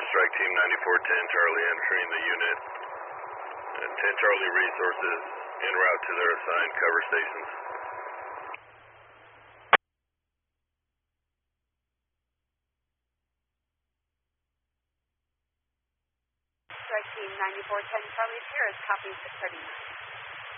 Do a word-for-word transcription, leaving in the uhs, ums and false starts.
Strike Team ninety-four ten Charlie entering the unit. And ten Charlie resources en route to their assigned cover stations. Strike Team ninety-four ten Charlie Sierra, copy six thirty-nine.